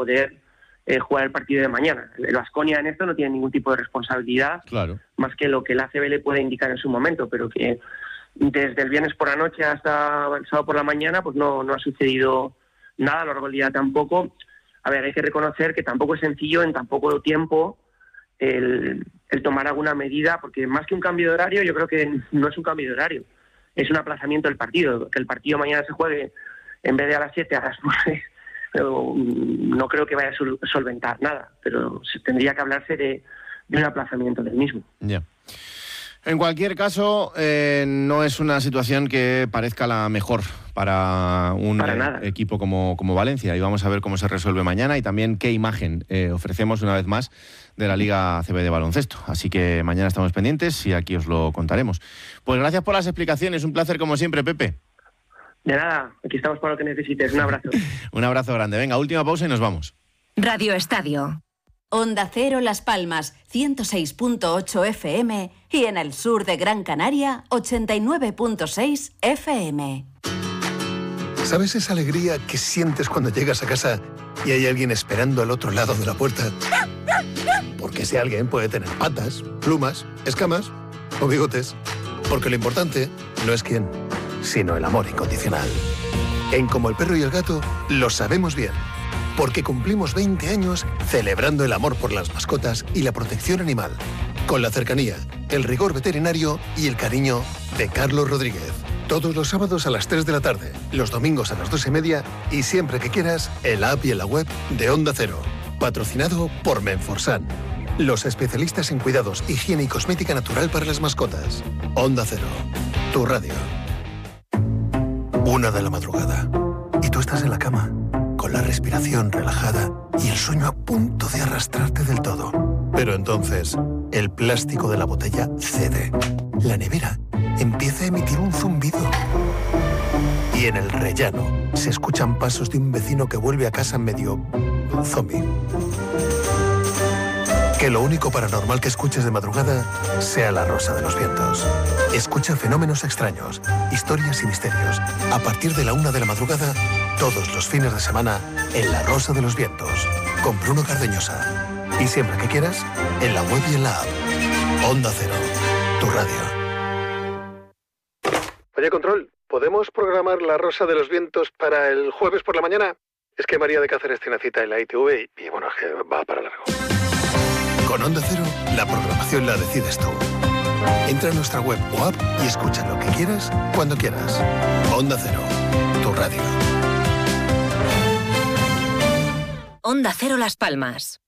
poder jugar el partido de mañana. El Baskonia en esto no tiene ningún tipo de responsabilidad, claro, más que lo que el ACB le puede indicar en su momento, pero que desde el viernes por la noche hasta el sábado por la mañana pues no ha sucedido nada, a lo largo del día tampoco. A ver, hay que reconocer que tampoco es sencillo en tan poco tiempo el tomar alguna medida, porque más que un cambio de horario, yo creo que no es un cambio de horario, es un aplazamiento del partido. Que el partido mañana se juegue en vez de a las 7 a las 9, no creo que vaya a solventar nada, pero tendría que hablarse de un aplazamiento del mismo. Ya. En cualquier caso, no es una situación que parezca la mejor para un equipo como Valencia, y vamos a ver cómo se resuelve mañana y también qué imagen ofrecemos una vez más de la Liga ACB de baloncesto. Así que mañana estamos pendientes y aquí os lo contaremos. Pues gracias por las explicaciones, un placer como siempre, Pepe. De nada, aquí estamos para lo que necesites. Un abrazo. Un abrazo grande. Venga, última pausa y nos vamos. Radio Estadio. Onda Cero Las Palmas, 106.8 FM y en el sur de Gran Canaria, 89.6 FM. ¿Sabes esa alegría que sientes cuando llegas a casa y hay alguien esperando al otro lado de la puerta? Porque ese alguien puede tener patas, plumas, escamas o bigotes. Porque lo importante no es quién, sino el amor incondicional. En Como el Perro y el Gato lo sabemos bien. Porque cumplimos 20 años celebrando el amor por las mascotas y la protección animal. Con la cercanía, el rigor veterinario y el cariño de Carlos Rodríguez. Todos los sábados a las 3 de la tarde, los domingos a las 2:30 y siempre que quieras, en la app y en la web de Onda Cero. Patrocinado por Menforsan. Los especialistas en cuidados, higiene y cosmética natural para las mascotas. Onda Cero. Tu radio. 1 de la madrugada. Y tú estás en la cama, con la respiración relajada y el sueño a punto de arrastrarte del todo. Pero entonces, el plástico de la botella cede. La nevera empieza a emitir un zumbido. Y en el rellano se escuchan pasos de un vecino que vuelve a casa medio zombie. Que lo único paranormal que escuches de madrugada sea La Rosa de los Vientos. Escucha fenómenos extraños, historias y misterios. A partir de la 1 de la madrugada, todos los fines de semana, en La Rosa de los Vientos, con Bruno Cardeñosa. Y siempre que quieras, en la web y en la app. Onda Cero, tu radio. Oye, Control, ¿podemos programar La Rosa de los Vientos para el jueves por la mañana? Es que María de Cáceres tiene cita en la ITV y bueno, es que va para largo. Con Onda Cero, la programación la decides tú. Entra en nuestra web o app y escucha lo que quieras, cuando quieras. Onda Cero, tu radio. Onda Cero Las Palmas.